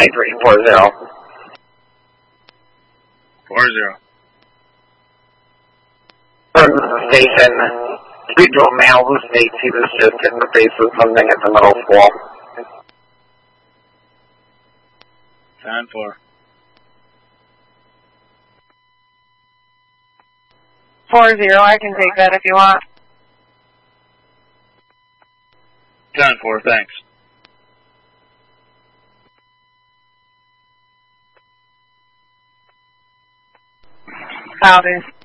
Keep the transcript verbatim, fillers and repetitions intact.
nine three four zero. Four zero. From the station, speak to a male who states he was just hit in the face with something at the middle school. Nine four. Four zero, I can take that if you want. Nine four, thanks. Copy.